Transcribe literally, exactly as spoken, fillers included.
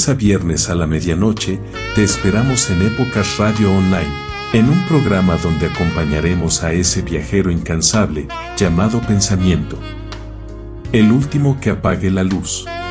a viernes a la medianoche, te esperamos en Épocas Radio Online, en un programa donde acompañaremos a ese viajero incansable, llamado pensamiento. El último que apague la luz.